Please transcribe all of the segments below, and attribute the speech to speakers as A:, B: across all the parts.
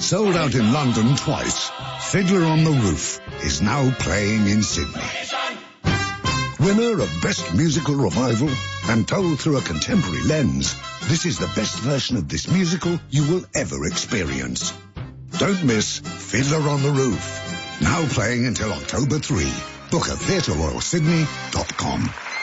A: Sold out in London twice, Fiddler on the Roof is now playing in Sydney. Winner of Best Musical Revival and told through a contemporary lens, this is the best version of this musical you will ever experience. Don't miss Fiddler on the Roof. Now playing until October 3. Book at theatreroyalsydney.com.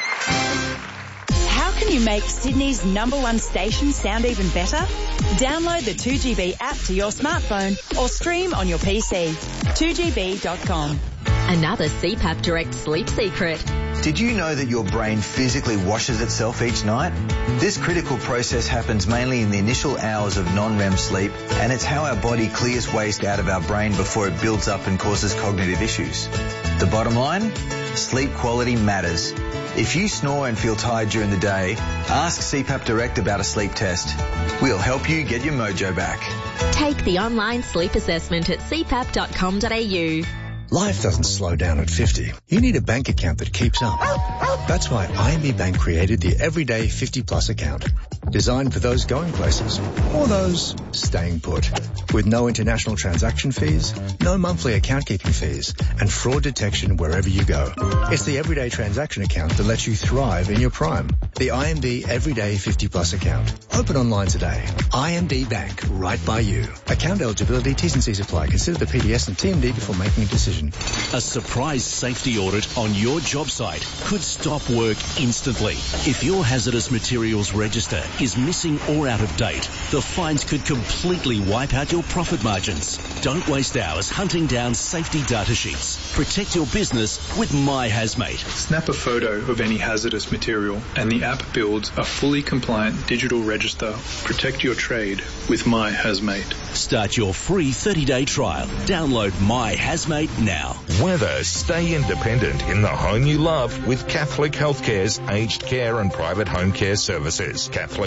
B: How can you make Sydney's #1 station sound even better? Download the 2GB app to your smartphone or stream on your PC. 2GB.com.
C: Another CPAP Direct sleep secret.
D: Did you know that your brain physically washes itself each night? This critical process happens mainly in the initial hours of non-REM sleep, and it's how our body clears waste out of our brain before it builds up and causes cognitive issues. The bottom line? Sleep quality matters. If you snore and feel tired during the day, ask CPAP Direct about a sleep test. We'll help you get your mojo back.
C: Take the online sleep assessment at cpap.com.au.
E: Life doesn't slow down at 50. You need a bank account that keeps up. That's why IMB Bank created the Everyday 50 Plus account. Designed for those going places or those staying put. With no international transaction fees, no monthly account keeping fees, and fraud detection wherever you go. It's the everyday transaction account that lets you thrive in your prime. The IMB Everyday 50 Plus account. Open online today. IMB Bank, right by you. Account eligibility, T's and C's apply. Consider the PDS and TMD before making a decision.
F: A surprise safety audit on your job site could stop work instantly. If your hazardous materials register is missing or out of date, the fines could completely wipe out your profit margins. Don't waste hours hunting down safety data sheets. Protect your business with My Hazmate.
G: Snap a photo of any hazardous material and the app builds a fully compliant digital register. Protect your trade with My Hazmate.
F: Start your free 30-day trial. Download My Hazmate now.
H: Weather, stay independent in the home you love with Catholic Healthcare's aged care and private home care services.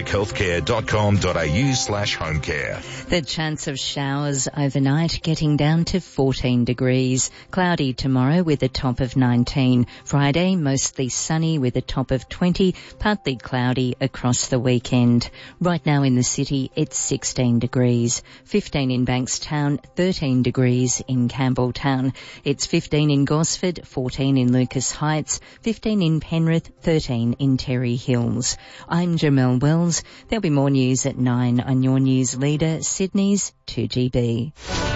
H: CatholicHealthcare.com.au/home care.
I: The chance of showers overnight getting down to 14 degrees. Cloudy tomorrow with a top of 19. Friday mostly sunny with a top of 20. Partly cloudy across the weekend. Right now in the city it's 16 degrees. 15 in Bankstown, 13 degrees in Campbelltown. It's 15 in Gosford, 14 in Lucas Heights, 15 in Penrith, 13 in Terry Hills. I'm Jamelle Wells. There'll be more news at 9 on your news leader, Sydney's 2GB.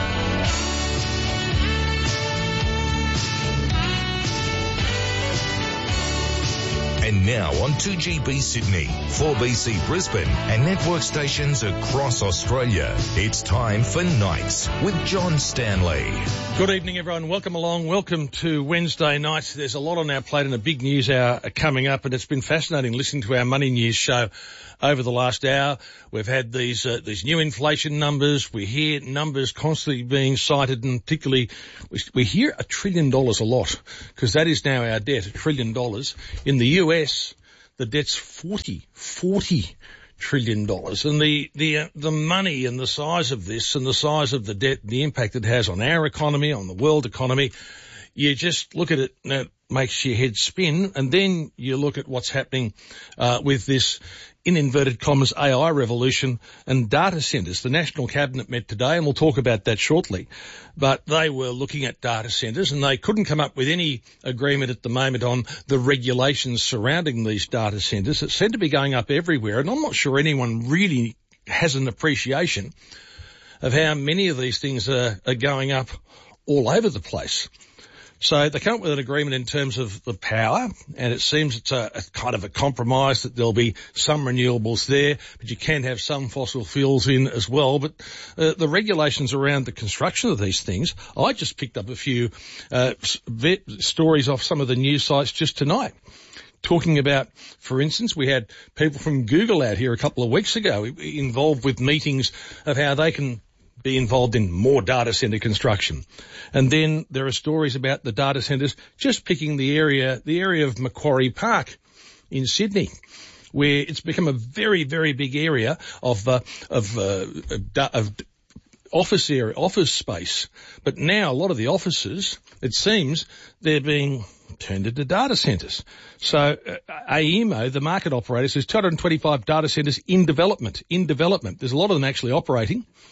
H: And now on 2GB Sydney, 4BC Brisbane and network stations across Australia. It's time for Nights with John Stanley.
J: Good evening, everyone. Welcome along. Welcome to Wednesday nights. There's a lot on our plate and a big news hour coming up, and it's been fascinating listening to our Money News show over the last hour. We've had these new inflation numbers. We hear numbers constantly being cited, and particularly we hear $1 trillion a lot, because that is now our debt, $1 trillion. In the US, the debt's $40 trillion. And the money and the size of this and the size of the debt, the impact it has on our economy, on the world economy, you just look at it and it makes your head spin. And then you look at what's happening with this, in inverted commas, AI revolution and data centres. The National Cabinet met today, and we'll talk about that shortly. But they were looking at data centres, and they couldn't come up with any agreement at the moment on the regulations surrounding these data centres. It seemed to be going up everywhere, and I'm not sure anyone really has an appreciation of how many of these things are going up all over the place. So they come up with an agreement in terms of the power, and it seems it's a kind of a compromise that there'll be some renewables there, but you can have some fossil fuels in as well. But the regulations around the construction of these things, I just picked up a few stories off some of the news sites just tonight, talking about, for instance, we had people from Google out here a couple of weeks ago involved with meetings of how they can be involved in more data centre construction. And then there are stories about the data centres just picking the area of Macquarie Park in Sydney, where it's become a very, very big area of office space. But now a lot of the offices, it seems, they're being turned into data centres. So AEMO, the market operator, says 225 data centres in development. There's a lot of them actually operating.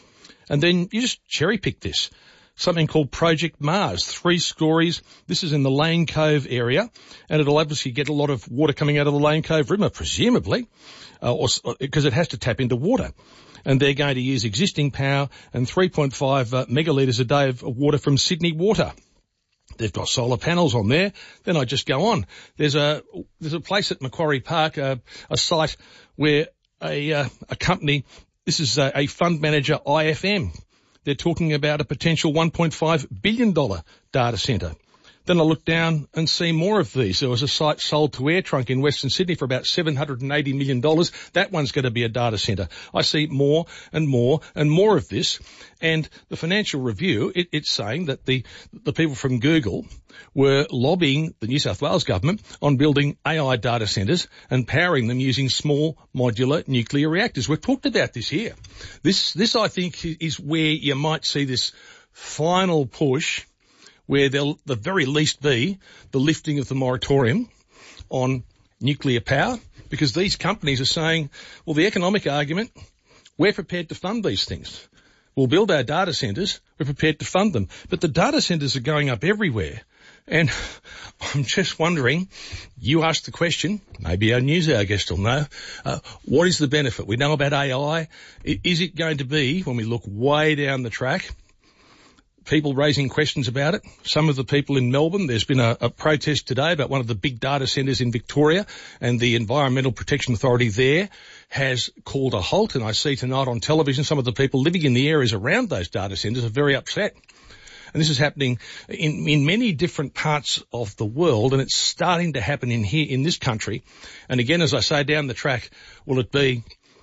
J: And then you just cherry pick this. Something called Project Mars, 3 stories. This is in the Lane Cove area, and it'll obviously get a lot of water coming out of the Lane Cove River, presumably, because it has to tap into water. And they're going to use existing power and 3.5 megalitres a day of water from Sydney Water. They've got solar panels on there. Then I just go on. There's a place at Macquarie Park, a site where a company, this is a fund manager, IFM. They're talking about a potential $1.5 billion data centre. Then I look down and see more of these. There was a site sold to AirTrunk in Western Sydney for about $780 million. That one's going to be a data centre. I see more and more and more of this. And the Financial Review, it's saying that the people from Google were lobbying the New South Wales government on building AI data centres and powering them using small modular nuclear reactors. We've talked about this here. This I think is where you might see this final push, where there'll the very least be the lifting of the moratorium on nuclear power, because these companies are saying, well, the economic argument, we're prepared to fund these things. We'll build our data centres, we're prepared to fund them. But the data centres are going up everywhere. And I'm just wondering, you asked the question, maybe our news hour guest will know, what is the benefit? We know about AI. Is it going to be, when we look way down the track, people raising questions about it? Some of the people in Melbourne, there's been a protest today about one of the big data centres in Victoria, and the Environmental Protection Authority there has called a halt. And I see tonight on television some of the people living in the areas around those data centres are very upset. And this is happening in many different parts of the world, and it's starting to happen in this country. And again, as I say, down the track, will it be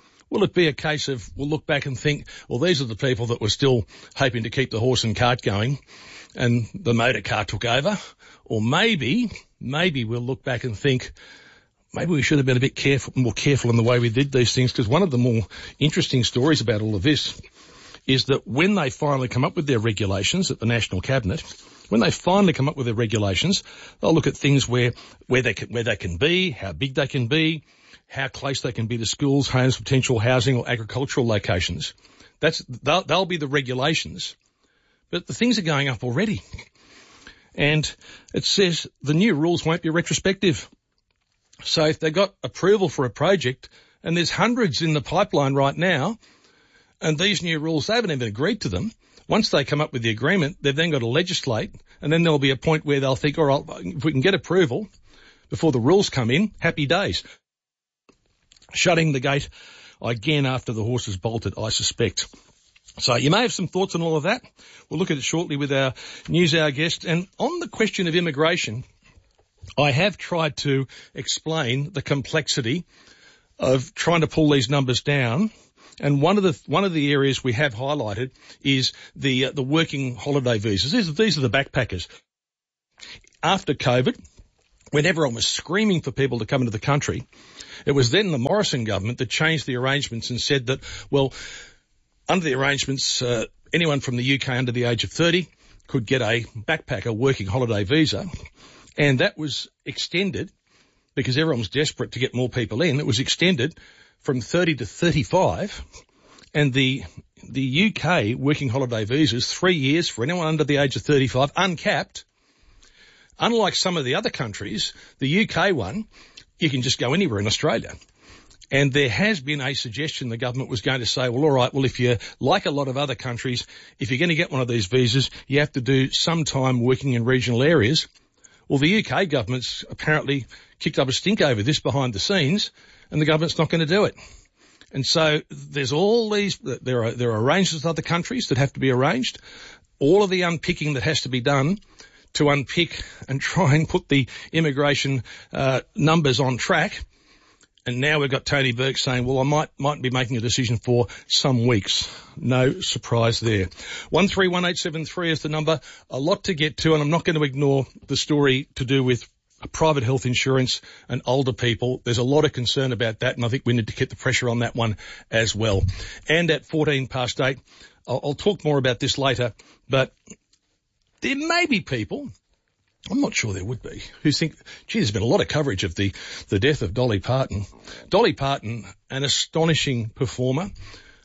J: a case of we'll look back and think, well, these are the people that were still hoping to keep the horse and cart going and the motor car took over? Or maybe we'll look back and think, maybe we should have been a bit more careful in the way we did these things, because one of the more interesting stories about all of this is that when they finally come up with their regulations at the National Cabinet, when they finally come up with their regulations, they'll look at things where they can be, how big they can be, how close they can be to schools, homes, potential housing or agricultural locations. They'll be the regulations. But the things are going up already. And it says the new rules won't be retrospective. So if they got approval for a project, and there's hundreds in the pipeline right now, and these new rules, they haven't even agreed to them. Once they come up with the agreement, they've then got to legislate, and then there'll be a point where they'll think, all right, if we can get approval before the rules come in, happy days. Shutting the gate again after the horse has bolted, I suspect. So you may have some thoughts on all of that. We'll look at it shortly with our news hour guest. And on the question of immigration, I have tried to explain the complexity of trying to pull these numbers down. And one of the areas we have highlighted is the working holiday visas. These are the backpackers. After COVID, when everyone was screaming for people to come into the country, it was then the Morrison government that changed the arrangements and said that, well, under the arrangements, anyone from the UK under the age of 30 could get a backpacker working holiday visa. And that was extended, because everyone was desperate to get more people in. It was extended from 30 to 35, and the UK working holiday visas, 3 years for anyone under the age of 35, uncapped. Unlike some of the other countries, the UK one, you can just go anywhere in Australia. And there has been a suggestion the government was going to say, well, all right, well, if you're like a lot of other countries, if you're going to get one of these visas, you have to do some time working in regional areas. Well, the UK government's apparently kicked up a stink over this behind the scenes, and the government's not going to do it. And so there's all these, there are arrangements with other countries that have to be arranged, all of the unpicking that has to be done to unpick and try and put the immigration numbers on track. And now we've got Tony Burke saying, well, I might be making a decision for some weeks. No surprise there. 131873 is the number. A lot to get to, and I'm not going to ignore the story to do with private health insurance and older people. There's a lot of concern about that, and I think we need to keep the pressure on that one as well. And at 8:14, I'll talk more about this later, but there may be people, I'm not sure there would be, who think, gee, there's been a lot of coverage of the death of Dolly Parton. Dolly Parton, an astonishing performer,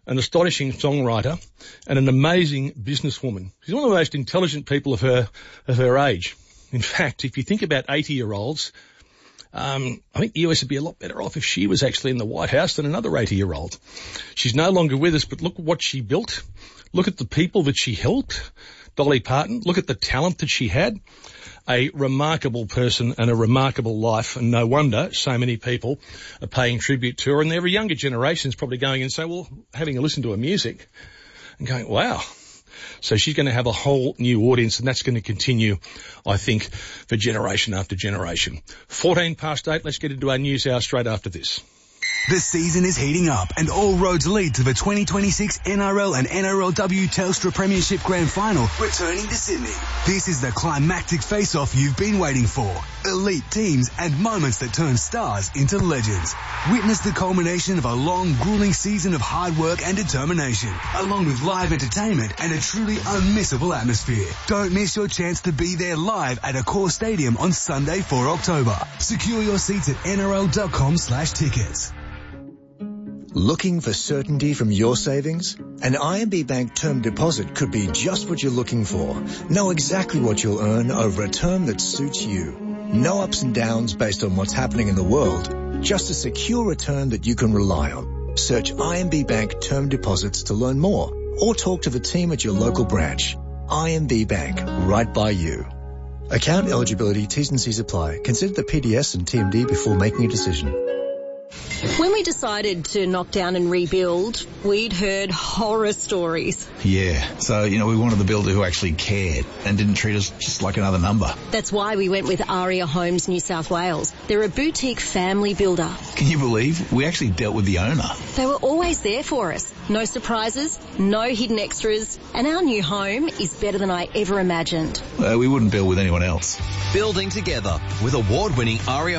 J: an astonishing songwriter, and an amazing businesswoman. She's one of the most intelligent people of her age. In fact, if you think about 80-year-olds, I think the US would be a lot better off if she was actually in the White House than another 80-year-old. She's no longer with us, but look what she built. Look at the people that she helped. Dolly Parton, look at the talent that she had. A remarkable person and a remarkable life, and no wonder so many people are paying tribute to her. And every younger generation is probably going and saying, well, having a listen to her music and going, wow. So she's going to have a whole new audience, and that's going to continue, I think, for generation after generation. 8:14, let's get into our news hour straight after this.
K: The season is heating up and all roads lead to the 2026 NRL and NRLW Telstra Premiership Grand Final returning to Sydney. This is the climactic face-off you've been waiting for. Elite teams and moments that turn stars into legends. Witness the culmination of a long, grueling season of hard work and determination, along with live entertainment and a truly unmissable atmosphere. Don't miss your chance to be there live at Accor Stadium on Sunday, 4 October. Secure your seats at nrl.com/tickets.
E: Looking for certainty from your savings? An IMB Bank term deposit could be just what you're looking for. Know exactly what you'll earn over a term that suits you. No ups and downs based on what's happening in the world. Just a secure return that you can rely on. Search IMB Bank term deposits to learn more, or talk to the team at your local branch. IMB Bank, right by you. Account eligibility, T's and C's apply. Consider the PDS and TMD before making a decision.
C: When we decided to knock down and rebuild, we'd heard horror stories.
L: Yeah, so, we wanted the builder who actually cared and didn't treat us just like another number.
C: That's why we went with Aria Homes New South Wales. They're a boutique family builder.
L: Can you believe? We actually dealt with the owner.
C: They were always there for us. No surprises, no hidden extras, and our new home is better than I ever imagined.
L: We wouldn't build with anyone else.
M: Building together with award-winning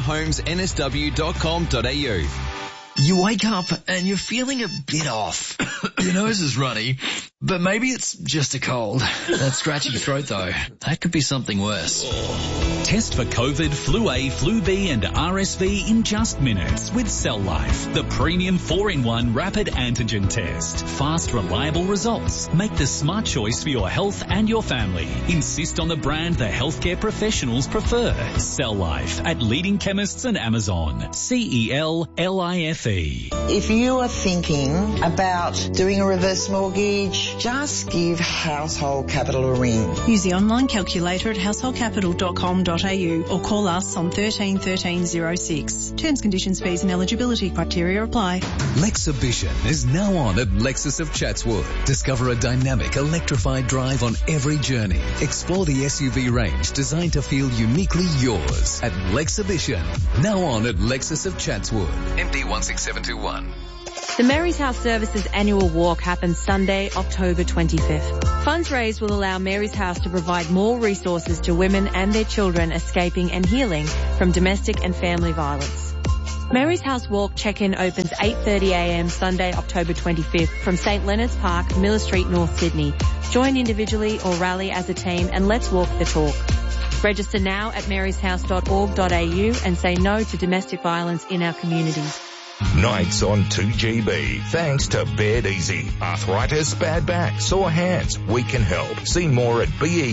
M: ariahomesnsw.com.au.
N: You wake up and you're feeling a bit off. Your nose is runny, but maybe it's just a cold. That scratchy throat though, that could be something worse.
O: Test for COVID, Flu A, Flu B and RSV in just minutes with Cell Life, the premium 4-in-1 rapid antigen test. Fast, reliable results. Make the smart choice for your health and your family. Insist on the brand the healthcare professionals prefer. Cell Life at leading chemists and Amazon. CELLIFE.
P: If you are thinking about doing a reverse mortgage, just give Household Capital a ring.
Q: Use the online calculator at householdcapital.com.au or call us on 13 13 06. Terms, conditions, fees and eligibility criteria apply.
R: Lexhibition is now on at Lexus of Chatswood. Discover a dynamic, electrified drive on every journey. Explore the SUV range designed to feel uniquely yours at Lexhibition. Now on at Lexus of Chatswood. MD 16721.
S: The Mary's House Services annual walk happens Sunday, October 25th. Funds raised will allow Mary's House to provide more resources to women and their children escaping and healing from domestic and family violence. Mary's House Walk check-in opens 8:30am Sunday, October 25th from St Leonard's Park, Miller Street, North Sydney. Join individually or rally as a team and let's walk the talk. Register now at maryshouse.org.au and say no to domestic violence in our community.
H: Nights on 2GB. Thanks to Bed Easy. Arthritis, bad back, sore hands. We can help. See more at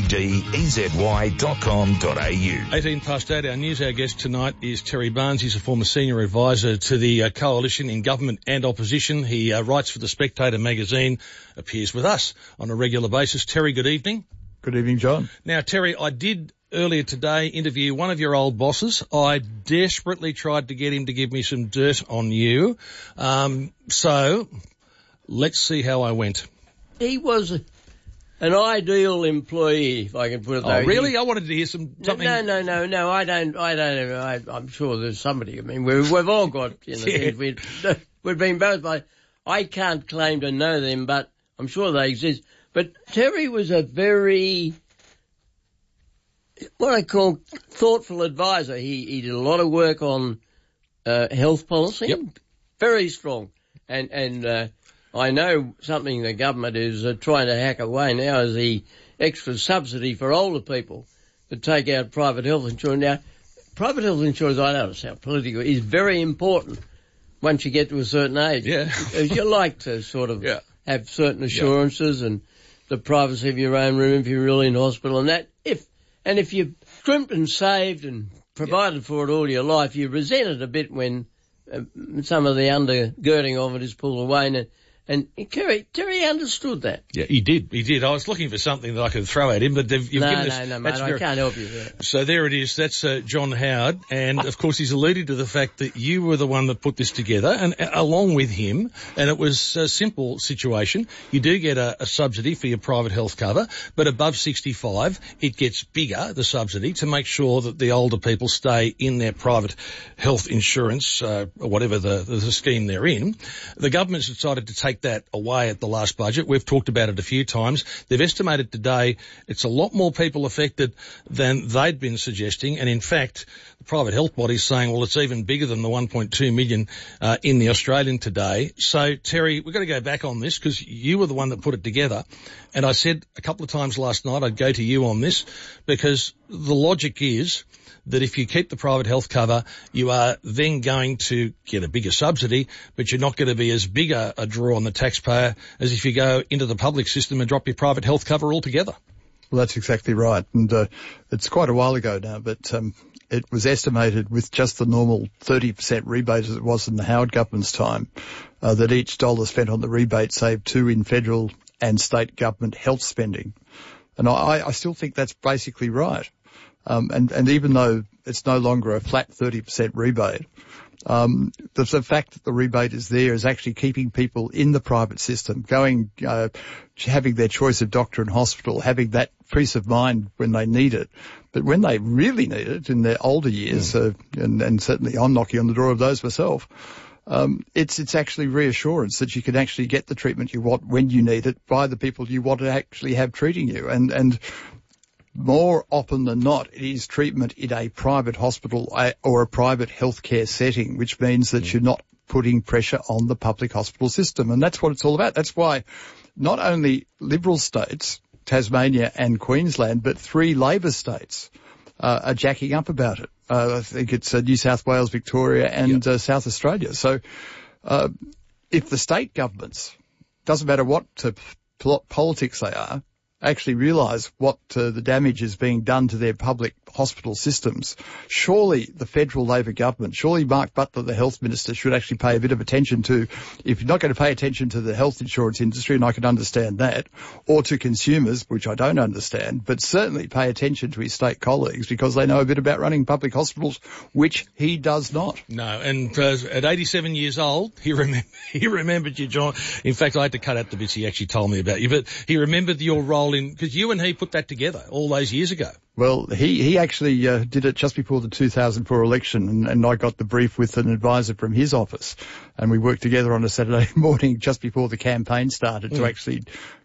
H: bedezy.com.au.
J: 8:18. Our news hour guest tonight is Terry Barnes. He's a former senior advisor to the Coalition in Government and Opposition. He writes for The Spectator magazine, appears with us on a regular basis. Terry, good evening.
T: Good evening, John.
J: Now, Terry, I did earlier today interview one of your old bosses. I desperately tried to get him to give me some dirt on you. So let's see how I went.
U: He was an ideal employee, if I can put it that way.
J: Oh, really? I wanted to hear something.
U: No, I don't. I'm sure there's somebody. I mean, we've all got, things we've been both by. I can't claim to know them, but I'm sure they exist. But Terry was a very, what I call thoughtful advisor. He did a lot of work on health policy.
J: Yep.
U: Very strong. And I know something the government is trying to hack away now is the extra subsidy for older people to take out private health insurance. Now, private health insurance, I know it sounds political, is very important once you get to a certain age.
J: Yeah.
U: You like to sort of have certain assurances and the privacy of your own room if you're really in hospital and that. If you've scrimped and saved and provided for it all your life, you resent it a bit when some of the undergirding of it is pulled away. And Terry understood that.
J: Yeah, he did. I was looking for something that I could throw at him, but you've given us...
U: No, mate, I can't help you there.
J: So there it is. That's John Howard. And, of course, he's alluded to the fact that you were the one that put this together, and along with him, and it was a simple situation. You do get a subsidy for your private health cover, but above 65, it gets bigger, the subsidy, to make sure that the older people stay in their private health insurance, or whatever the scheme they're in. The government's decided to take that away at the last budget. We've talked about it a few times. They've estimated today it's a lot more people affected than they'd been suggesting, and in fact the private health body's saying, well, it's even bigger than the 1.2 million in the Australian today. So Terry, we've got to go back on this because you were the one that put it together, and I said a couple of times last night I'd go to you on this because the logic is that if you keep the private health cover, you are then going to get a bigger subsidy, but you're not going to be as big a draw on the taxpayer as if you go into the public system and drop your private health cover altogether.
T: Well, that's exactly right. And it's quite a while ago now, but it was estimated with just the normal 30% rebate as it was in the Howard government's time, that each dollar spent on the rebate saved 2 in federal and state government health spending. And I still think that's basically right. And even though it's no longer a flat 30% rebate, the fact that the rebate is there is actually keeping people in the private system, having their choice of doctor and hospital, having that peace of mind when they need it. But when they really need it in their older years, and certainly I'm knocking on the door of those myself, it's actually reassurance that you can actually get the treatment you want when you need it by the people you want to actually have treating you. And more often than not, it is treatment in a private hospital or a private healthcare setting, which means that you're not putting pressure on the public hospital system. And that's what it's all about. That's why not only Liberal states, Tasmania and Queensland, but 3 Labor states are jacking up about it. I think it's New South Wales, Victoria and South Australia. So if the state governments, doesn't matter what politics they are, actually realise what the damage is being done to their public hospital systems, surely the federal Labor government, surely Mark Butler, the health minister, should actually pay a bit of attention to, if you're not going to pay attention to the health insurance industry, and I can understand that, or to consumers, which I don't understand, but certainly pay attention to his state colleagues because they know a bit about running public hospitals, which he does not.
J: No, and at 87 years old, he remembered you, John. In fact, I had to cut out the bits he actually told me about you, but he remembered your role because you and he put that together all those years ago.
T: Well, he actually did it just before the 2004 election, and I got the brief with an advisor from his office, and we worked together on a Saturday morning just before the campaign started to actually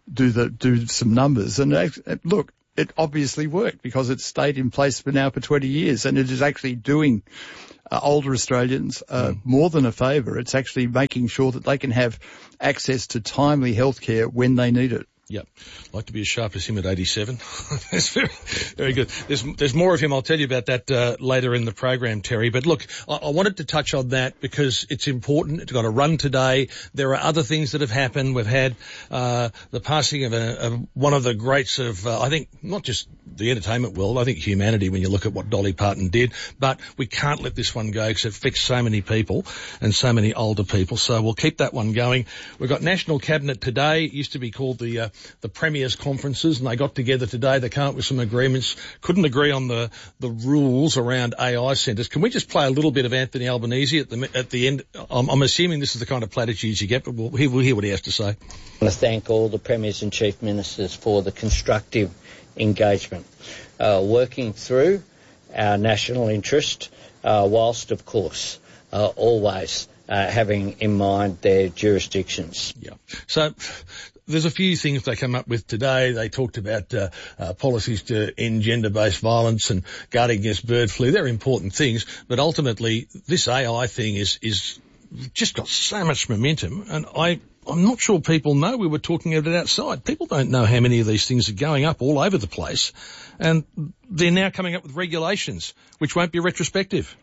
T: do some numbers. And look, it obviously worked because it's stayed in place for 20 years, and it is actually doing older Australians more than a favour. It's actually making sure that they can have access to timely health care when they need it.
J: Yep. Like to be as sharp as him at 87. That's very, very good. There's more of him. I'll tell you about that later in the program, Terry. But look, I wanted to touch on that because it's important. It's got to run today. There are other things that have happened. We've had the passing of one of the greats of, I think, not just the entertainment world, I think humanity when you look at what Dolly Parton did. But we can't let this one go because it affects so many people and so many older people. So we'll keep that one going. We've got National Cabinet today. It used to be called the Premiers' Conferences, and they got together today. They came up with some agreements, couldn't agree on the rules around AI centres. Can we just play a little bit of Anthony Albanese at the end? I'm assuming this is the kind of platitudes you get, but we'll hear what he has to say.
V: I want to thank all the Premiers and Chief Ministers for the constructive engagement, working through our national interest, whilst, of course, always having in mind their jurisdictions.
J: Yeah. So there's a few things they come up with today. They talked about policies to end gender-based violence and guarding against bird flu. They're important things, but ultimately this AI thing is just got so much momentum, and I'm not sure people know. We were talking about it outside. People don't know how many of these things are going up all over the place, and they're now coming up with regulations which won't be retrospective.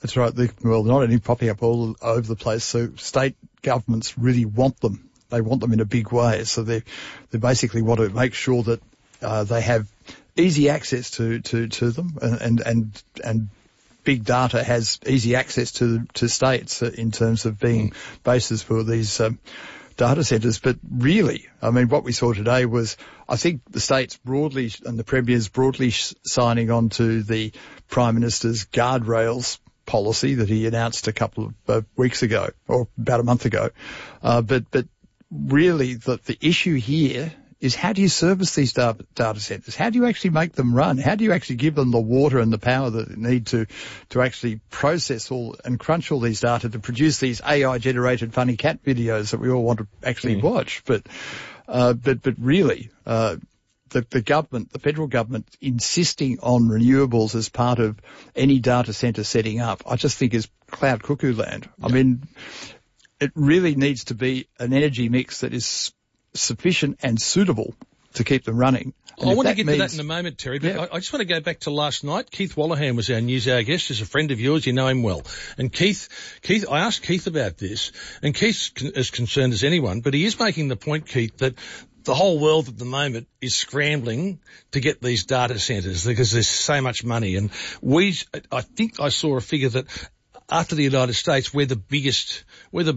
T: That's right. Well, not only popping up all over the place, so state governments really want them. They want them in a big way. So they basically want to make sure that they have easy access to them, and big data has easy access to states in terms of being bases for these data centres. But really, I mean, what we saw today was, I think the states broadly and the premiers broadly signing on to the Prime Minister's guardrails policy that he announced a couple of weeks ago, or about a month ago. But really the issue here is, how do you service these data centres? How do you actually make them run? How do you actually give them the water and the power that they need to actually process all and crunch all these data to produce these AI-generated funny cat videos that we all want to actually watch? But really, the government, the federal government, insisting on renewables as part of any data centre setting up, I just think is cloud cuckoo land. I mean, it really needs to be an energy mix that is sufficient and suitable to keep them running. And
J: I want to get to that in a moment, Terry, but I just want to go back to last night. Keith Wallahan was our news hour guest. He's a friend of yours. You know him well. And Keith, I asked Keith about this, and Keith's as concerned as anyone, but he is making the point, Keith, that the whole world at the moment is scrambling to get these data centres because there's so much money. And I think I saw a figure that after the United States, we're the biggest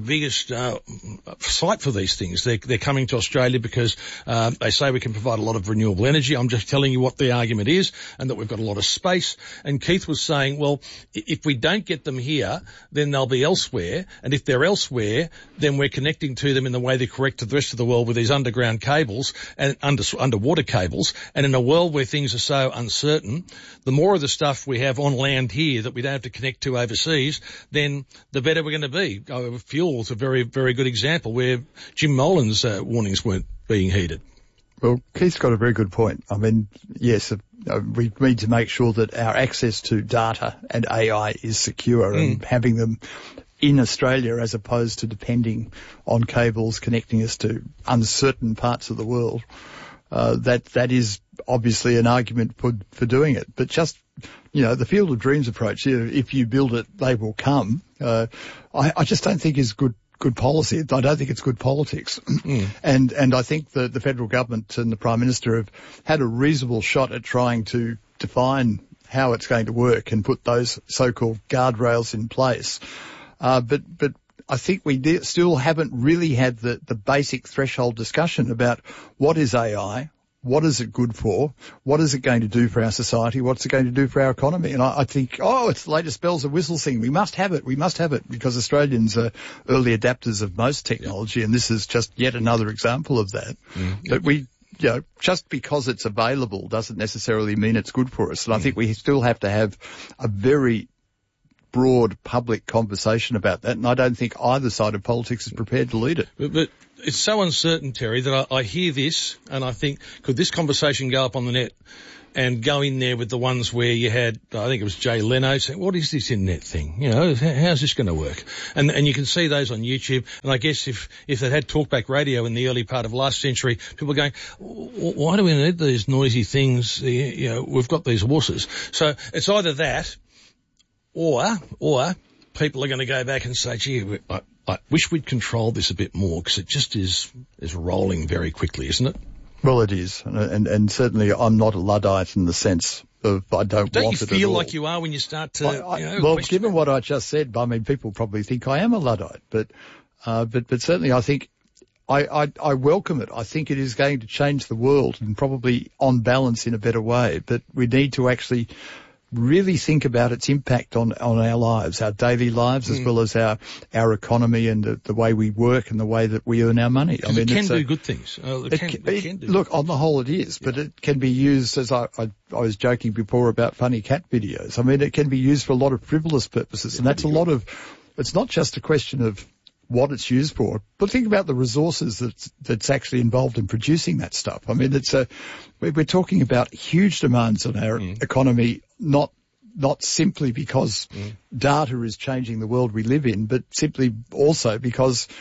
J: site for these things. They're coming to Australia because they say we can provide a lot of renewable energy. I'm just telling you what the argument is, and that we've got a lot of space. And Keith was saying, well, if we don't get them here, then they'll be elsewhere. And if they're elsewhere, then we're connecting to them in the way they're correct to the rest of the world with these underground cables and underwater cables. And in a world where things are so uncertain, the more of the stuff we have on land here that we don't have to connect to overseas, then the better we're going to be. Fuel is a very, very good example where Jim Molan's warnings weren't being heeded.
T: Well, Keith's got a very good point. I mean, yes, we need to make sure that our access to data and AI is secure, and having them in Australia as opposed to depending on cables connecting us to uncertain parts of the world. That is obviously an argument for doing it. But just, the Field of Dreams approach, if you build it, they will come. I just don't think is good policy. I don't think it's good politics. And I think the federal government and the Prime Minister have had a reasonable shot at trying to define how it's going to work and put those so-called guardrails in place. But I think we still haven't really had the basic threshold discussion about what is AI, what is it good for, what is it going to do for our society, what's it going to do for our economy. And I think, it's the latest bells and whistles thing. We must have it, because Australians are early adapters of most technology, and this is just yet another example of that. But just because it's available doesn't necessarily mean it's good for us. And I think we still have to have a very broad public conversation about that, and I don't think either side of politics is prepared to lead it.
J: But it's so uncertain, Terry, that I hear this and I think, could this conversation go up on the net and go in there with the ones where you had, I think it was Jay Leno saying, what is this internet thing? How's this going to work? And you can see those on YouTube. And I guess if they had talkback radio in the early part of last century, people were going, why do we need these noisy things? We've got these horses. So it's either that, or people are going to go back and say, gee, I wish we'd controlled this a bit more, because it just is rolling very quickly, isn't it?
T: Well, it is. And certainly I'm not a Luddite in the sense of I don't want it at all.
J: Don't you feel like you are when you start to,
T: well, given what I just said, I mean, people probably think I am a Luddite, but certainly I think I welcome it. I think it is going to change the world, and probably on balance in a better way, but we need to actually really think about its impact on our lives, our daily lives, as well as our economy and the way we work and the way that we earn our money.
J: I mean, it can do good things.
T: Look, on the whole it is, but it can be used, as I was joking before about funny cat videos. I mean, it can be used for a lot of frivolous purposes, and that's it's not just a question of what it's used for, but think about the resources that's actually involved in producing that stuff. I mean, we're talking about huge demands on our economy, not simply because data is changing the world we live in, but simply also because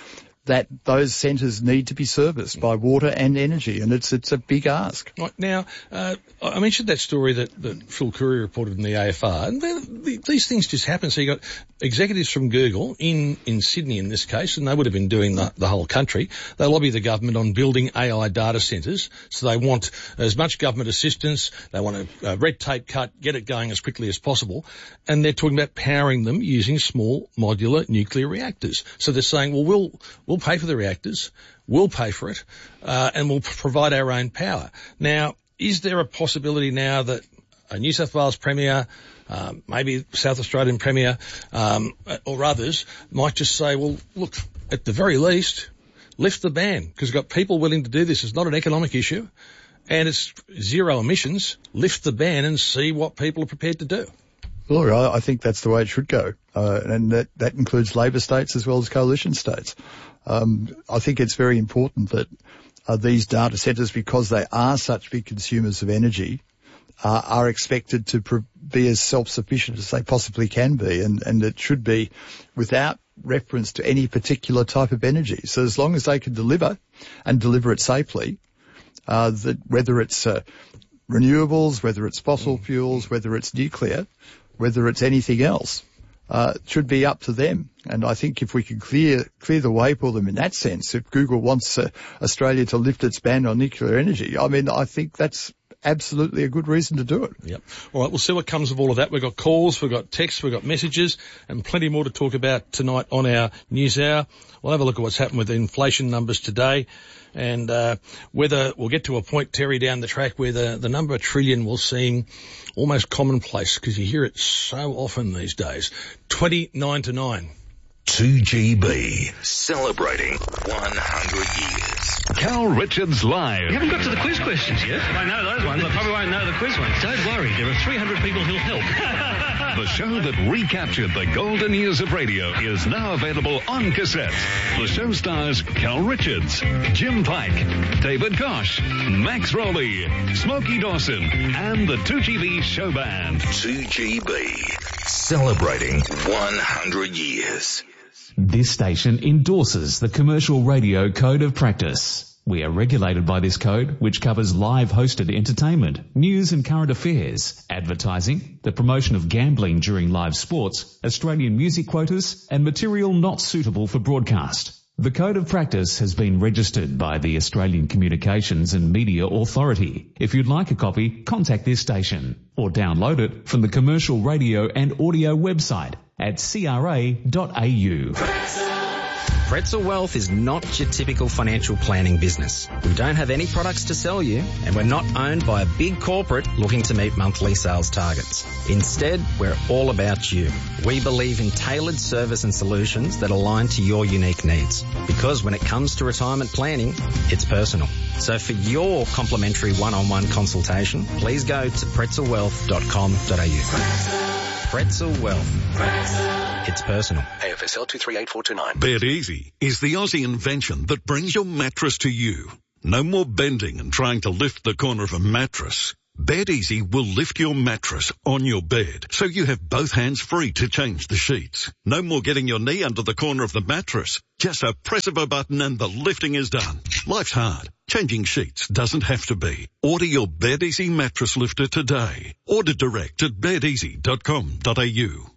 T: that those centres need to be serviced by water and energy, and it's a big ask.
J: Right. Now, I mentioned that story that Phil Curry reported in the AFR, and these things just happen. So you got executives from Google in Sydney in this case, and they would have been doing the whole country. They lobby the government on building AI data centres, so they want as much government assistance, they want a red tape cut, get it going as quickly as possible, and they're talking about powering them using small modular nuclear reactors. So they're saying, well, we'll pay for the reactors, we'll pay for it, and we'll provide our own power. Now, is there a possibility now that a New South Wales Premier, maybe South Australian Premier, or others might just say, well, look, at the very least, lift the ban, because we've got people willing to do this. It's not an economic issue, and it's zero emissions. Lift the ban and see what people are prepared to do.
T: Well, I think that's the way it should go, and that includes Labor states as well as coalition states. I think it's very important that these data centres, because they are such big consumers of energy, are expected to be as self-sufficient as they possibly can be, and it should be without reference to any particular type of energy. So as long as they can deliver, and deliver it safely, that whether it's renewables, whether it's fossil fuels, whether it's nuclear, whether it's anything else, it should be up to them. And I think if we can clear the way for them in that sense, if Google wants Australia to lift its ban on nuclear energy, I mean, I think that's absolutely a good reason to do it.
J: Yep. All right, we'll see what comes of all of that. We've got calls, we've got texts, we've got messages, and plenty more to talk about tonight on our News Hour. We'll have a look at what's happened with the inflation numbers today, and whether we'll get to a point, Terry, down the track where the number of trillion will seem almost commonplace, because you hear it so often these days. 29 to 9.
H: 2GB, celebrating 100 years. Cal Richards Live.
A: You haven't got to the quiz questions yet. I know those ones. I probably won't know the quiz ones. Don't worry, there are 300 people who'll help.
H: The show that recaptured the golden years of radio is now available on cassette. The show stars Cal Richards, Jim Pike, David Kosh, Max Rowley, Smokey Dawson, and the 2GB show band. 2GB, celebrating 100 years.
B: This station endorses the Commercial Radio Code of Practice. We are regulated by this code, which covers live hosted entertainment, news and current affairs, advertising, the promotion of gambling during live sports, Australian music quotas, and material not suitable for broadcast. The Code of Practice has been registered by the Australian Communications and Media Authority. If you'd like a copy, contact this station or download it from the Commercial Radio and Audio website at cra.au.
W: Pretzel Wealth is not your typical financial planning business. We don't have any products to sell you, and we're not owned by a big corporate looking to meet monthly sales targets. Instead, we're all about you. We believe in tailored service and solutions that align to your unique needs. Because when it comes to retirement planning, it's personal. So for your complimentary one-on-one consultation, please go to pretzelwealth.com.au. Pretzel Wealth. It's personal.
H: AFSL 238429. Bed Easy is the Aussie invention that brings your mattress to you. No more bending and trying to lift the corner of a mattress. Bed Easy will lift your mattress on your bed, so you have both hands free to change the sheets. No more getting your knee under the corner of the mattress. Just a press of a button and the lifting is done. Life's hard. Changing sheets doesn't have to be. Order your Bed Easy mattress lifter today. Order direct at bedeasy.com.au.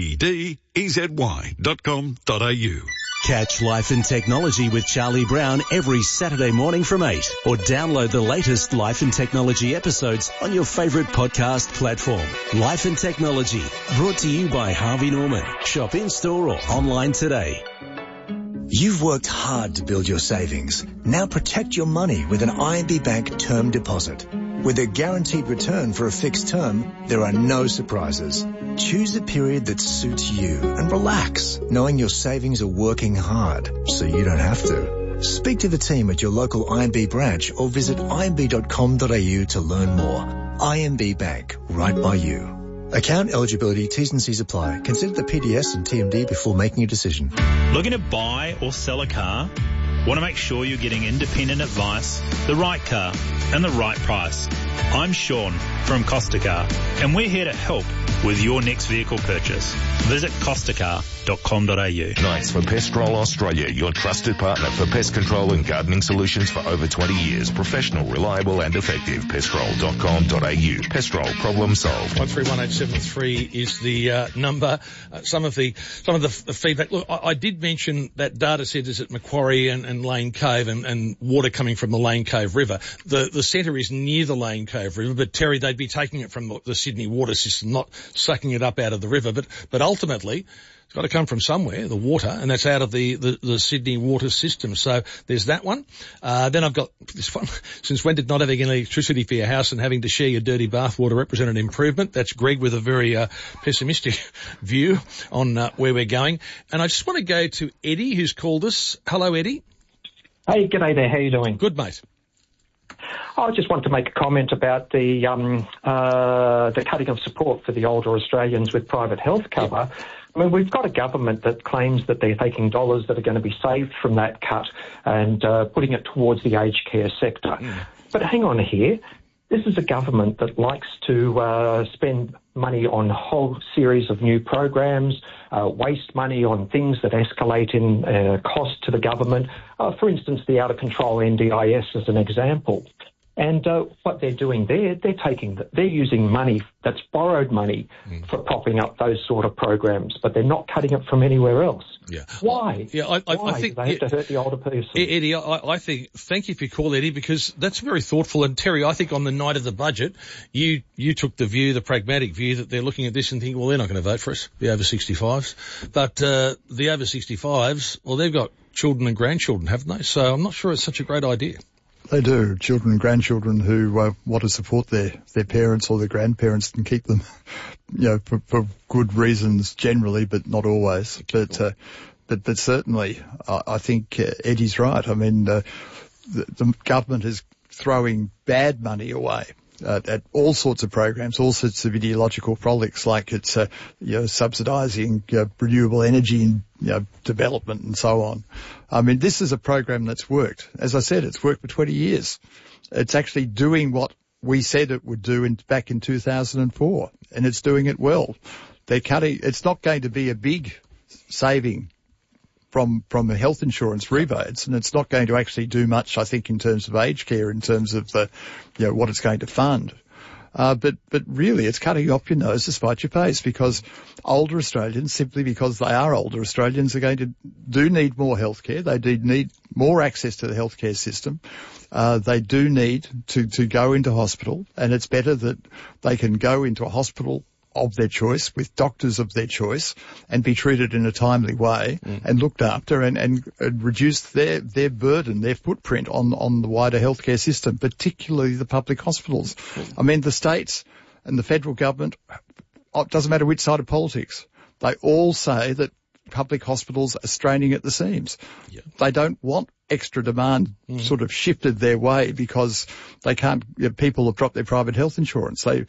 H: BDEZY.com.au.
F: Catch Life and Technology with Charlie Brown every Saturday morning from 8, or download the latest Life and Technology episodes on your favourite podcast platform. Life and Technology, brought to you by Harvey Norman. Shop in-store or online today.
X: You've worked hard to build your savings. Now protect your money with an IMB Bank term deposit. With a guaranteed return for a fixed term, there are no surprises. Choose a period that suits you and relax, knowing your savings are working hard, so you don't have to. Speak to the team at your local IMB branch or visit imb.com.au to learn more. IMB Bank, right by you. Account eligibility, T's and C's apply. Consider the PDS and TMD before making a decision.
Y: Looking to buy or sell a car? Want to make sure you're getting independent advice, the right car, and the right price. I'm Sean from Costa Car, and we're here to help with your next vehicle purchase. Visit costacar.com.au.
D: Nights for Pestrol Australia, your trusted partner for pest control and gardening solutions for over 20 years. Professional, reliable and effective. Pestrol.com.au. Pestrol, problem solved.
J: 131873 is the number. Some of the feedback. Look, I did mention that data centres at Macquarie and Lane Cove and water coming from the Lane Cove River. The centre is near the Lane Cove River, but Terry, they'd be taking it from the Sydney water system, not sucking it up out of the river. But ultimately, it's got to come from somewhere, the water, and that's out of the Sydney water system. So there's that one. Then I've got this one. Since when did not having any electricity for your house and having to share your dirty bathwater represent an improvement? That's Greg with a very pessimistic view on where we're going. And I just want to go to Eddie, who's called us. Hello, Eddie.
E: Hey, g'day there. How you doing?
J: Good, mate.
E: I just want to make a comment about the cutting of support for the older Australians with private health cover. I mean, we've got a government that claims that they're taking dollars that are going to be saved from that cut and putting it towards the aged care sector. But hang on here. This is a government that likes to spend money on a whole series of new programs, waste money on things that escalate in cost to the government. For instance, the out-of-control NDIS as an example. And what they're doing there, they're using money that's borrowed money for propping up those sort of programs, but they're not cutting it from anywhere else.
J: Yeah.
E: Why?
J: Yeah, I think
E: they have to hurt the older person.
J: Eddie, I think, thank you for your call, Eddie, because that's very thoughtful. And Terry, I think on the night of the budget, you took the pragmatic view that they're looking at this and thinking, well, they're not going to vote for us, the over 65s. But the over 65s, well, they've got children and grandchildren, haven't they? So I'm not sure it's such a great idea.
T: They do. Children and grandchildren who want to support their parents or their grandparents and keep them, for good reasons generally, but not always. But certainly, I think Eddie's right. I mean, the government is throwing bad money away at all sorts of programs, all sorts of ideological frolics, like it's subsidising renewable energy and development and so on. I mean, this is a program that's worked. As I said, it's worked for 20 years. It's actually doing what we said it would do back in 2004, and it's doing it well. They're cutting. It's not going to be a big saving from the health insurance rebates, and it's not going to actually do much, I think, in terms of aged care, in terms of what it's going to fund. But really, it's cutting off your nose to spite your face, because older Australians, simply because they are older Australians, do need more health care. They do need more access to the healthcare system. They do need to go into hospital, and it's better that they can go into a hospital of their choice, with doctors of their choice, and be treated in a timely way and looked after, and reduce their burden, their footprint on the wider healthcare system, particularly the public hospitals. I mean, the states and the federal government, it doesn't matter which side of politics, they all say that public hospitals are straining at the seams. Yeah. They don't want extra demand sort of shifted their way because they can't, people have dropped their private health insurance. They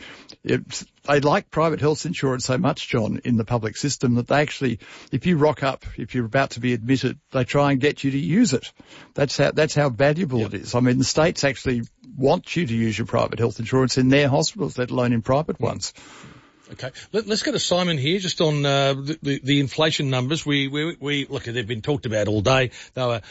T: like private health insurance so much, John, in the public system, that they actually, if you rock up, if you're about to be admitted, they try and get you to use it. That's how valuable it is. I mean, the states actually want you to use your private health insurance in their hospitals, let alone in private ones.
J: Okay, let's go to Simon here, just on the inflation numbers. We look, they've been talked about all day. They were